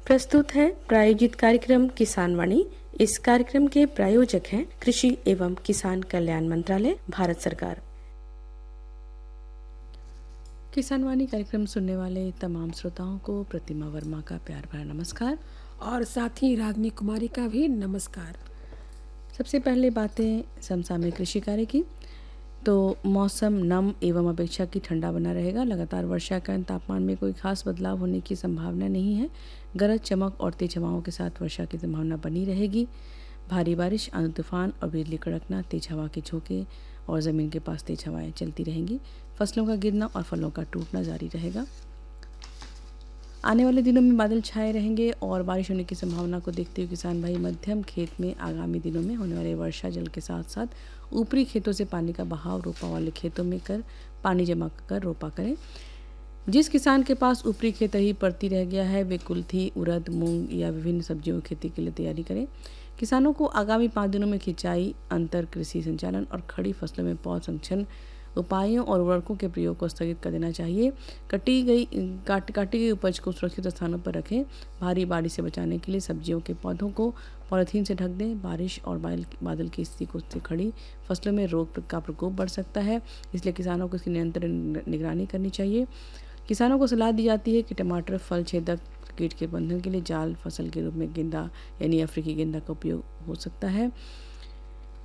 प्रस्तुत है प्रायोजित कार्यक्रम किसान वाणी। इस कार्यक्रम के प्रायोजक हैं कृषि एवं किसान कल्याण मंत्रालय, भारत सरकार। किसान वाणी कार्यक्रम सुनने वाले तमाम श्रोताओं को प्रतिमा वर्मा का प्यार भरा नमस्कार और साथ ही रागनी कुमारी का भी नमस्कार। सबसे पहले बातें समसामयिक कृषि कार्य की। तो मौसम नम एवं अपेक्षाकृत ठंडा बना रहेगा। लगातार वर्षा के कारण तापमान में कोई खास बदलाव होने की संभावना नहीं है। गरज चमक और तेज हवाओं के साथ वर्षा की संभावना बनी रहेगी। भारी बारिश, आंधी तूफान और बिजली कड़कना, तेज हवा के झोंके और ज़मीन के पास तेज हवाएं चलती रहेंगी। फसलों का गिरना और फलों का टूटना जारी रहेगा। आने वाले दिनों में बादल छाए रहेंगे और बारिश होने की संभावना को देखते हुए किसान भाई मध्यम खेत में आगामी दिनों में होने वाले वर्षा जल के साथ साथ ऊपरी खेतों से पानी का बहाव रोपा वाले खेतों में कर पानी जमा कर रोपा करें। जिस किसान के पास ऊपरी खेत ही पड़ती रह गया है वे कुल्थी, उड़द, मूंग या विभिन्न सब्जियों की खेती के लिए तैयारी करें। किसानों को आगामी 5 दिनों में खिंचाई, अंतर कृषि संचालन और खड़ी फसलों में पौध संरक्षण उपायों और उर्वरकों के प्रयोग को स्थगित कर देना चाहिए। काटी गई उपज को सुरक्षित स्थानों पर रखें। भारी बारिश से बचाने के लिए सब्जियों के पौधों को पॉलीथीन से ढक दें। बारिश और बादल की स्थिति को से खड़ी फसलों में रोग का प्रकोप बढ़ सकता है, इसलिए किसानों को इसकी निरंतर निगरानी करनी चाहिए। किसानों को सलाह दी जाती है कि टमाटर फल छेदक कीट के प्रबंधन के लिए जाल फसल के रूप में गेंदा यानी अफ्रीकी गेंदा का उपयोग हो सकता है।